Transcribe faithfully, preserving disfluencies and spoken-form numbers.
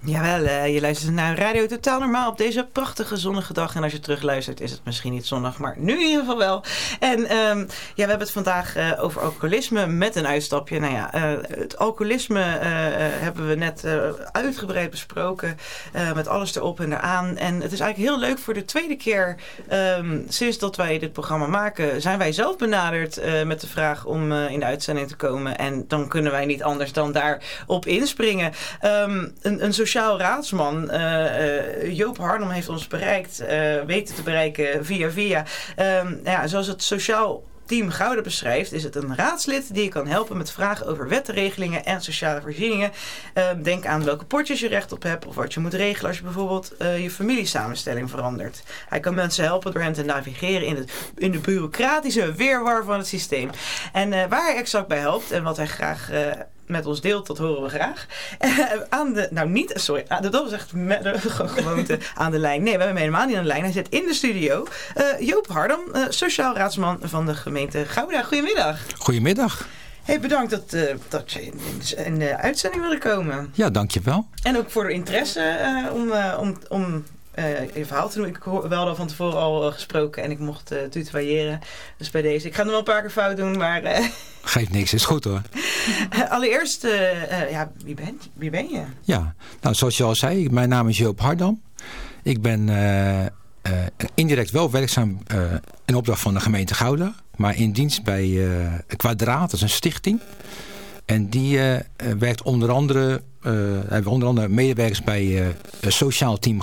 Jawel, uh, je luistert naar Radio Totaal Normaal op deze prachtige zonnige dag. En als je terugluistert is het misschien niet zonnig, maar nu in ieder geval wel. En um, ja, we hebben het vandaag uh, over alcoholisme met een uitstapje. Nou ja, uh, het alcoholisme uh, uh, hebben we net uh, uitgebreid besproken. Uh, met alles erop en eraan. En het is eigenlijk heel leuk voor de tweede keer um, sinds dat wij dit programma maken. Zijn wij zelf benaderd uh, met de vraag om uh, in de uitzending te komen. En dan kunnen wij niet anders dan daarop inspringen. Um, een, een sociaal raadsman, uh, uh, Joop Hardom, heeft ons bereikt, uh, weten te bereiken via via. Um, ja, zoals het sociaal Team Gouda beschrijft, is het een raadslid die je kan helpen met vragen over wetregelingen en sociale voorzieningen. Uh, denk aan welke potjes je recht op hebt of wat je moet regelen als je bijvoorbeeld uh, je familiesamenstelling verandert. Hij kan mensen helpen door hen te navigeren in, het, in de bureaucratische weerwar van het systeem. En uh, waar hij exact bij helpt en wat hij graag uh, met ons deelt, dat horen we graag. Uh, aan de, nou niet, sorry, aan de, dat was echt met de gewoonte aan de lijn. Nee, we hebben hem helemaal niet aan de lijn. Hij zit in de studio. Uh, Joop Hardom, uh, sociaal raadsman van de gemeente Gouda. Goedemiddag. Goedemiddag. Hey, bedankt dat, uh, dat je in, in de uitzending wilde komen. Ja, dankjewel. En ook voor de interesse uh, om, uh, om, om uh, je verhaal te doen. Ik hoor wel al van tevoren al uh, gesproken en ik mocht uh, tutoyeren. Dus bij deze. Ik ga nog wel een paar keer fout doen, maar Uh, Geeft niks, is goed hoor. Uh, allereerst, uh, uh, ja, wie ben, wie ben je? Ja, nou zoals je al zei, mijn naam is Joop Hardom. Ik ben uh, uh, indirect wel werkzaam uh, in opdracht van de gemeente Gouda. Maar in dienst bij uh, Kwadraat, dat is een stichting. En die uh, werkt onder andere, uh, hebben we onder andere medewerkers bij uh, Sociaal Team